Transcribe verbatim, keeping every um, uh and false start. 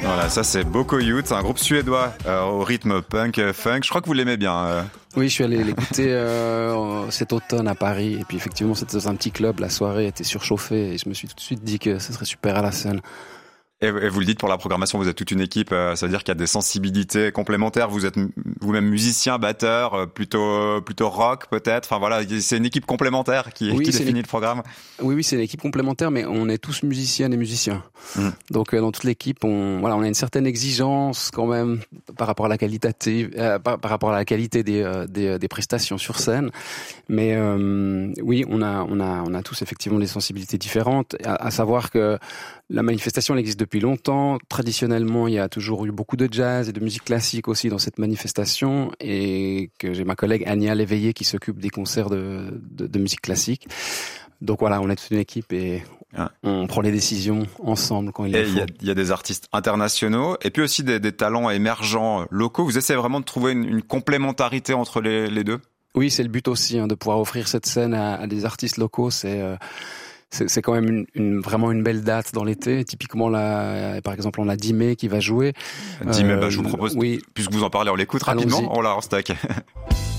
Voilà, ça c'est Boko Youth, un groupe suédois euh, au rythme punk, euh, funk. Je crois que vous l'aimez bien. Euh. Oui, je suis allé l'écouter euh, cet automne à Paris. Et puis effectivement, c'était dans un petit club. La soirée était surchauffée et je me suis tout de suite dit que ce serait super à la scène. Et, et vous le dites, pour la programmation, vous êtes toute une équipe. Euh, ça veut dire qu'il y a des sensibilités complémentaires. Vous êtes vous-même musicien, batteur, euh, plutôt plutôt rock peut-être. Enfin voilà, c'est une équipe complémentaire qui, oui, qui définit une... le programme. Oui, oui, c'est une équipe complémentaire, mais on est tous musiciennes et musiciens. Mmh. Donc euh, dans toute l'équipe, on voilà, on a une certaine exigence quand même par rapport à la qualité, euh, par, par rapport à la qualité des euh, des, des prestations sur scène. Mais euh, oui, on a on a on a tous effectivement des sensibilités différentes. À, à savoir que la manifestation elle existe depuis longtemps. Traditionnellement, il y a toujours eu beaucoup de jazz et de musique classique aussi dans cette manifestation, et que j'ai ma collègue Ania Léveillé qui s'occupe des concerts de, de, de musique classique. Donc voilà, on est toute une équipe et ah. on prend les décisions ensemble quand il et le faut. Et il y, y a des artistes internationaux et puis aussi des, des talents émergents locaux. Vous essayez vraiment de trouver une, une complémentarité entre les, les deux? Oui, c'est le but aussi, hein, de pouvoir offrir cette scène à, à des artistes locaux. C'est euh, C'est, c'est quand même une, une, vraiment une belle date dans l'été. Typiquement, là, par exemple, on a Dimé qui va jouer. Dimé, euh, bah, je vous propose, oui. puisque vous en parlez, on l'écoute rapidement. Allons-y. On l'a en stack.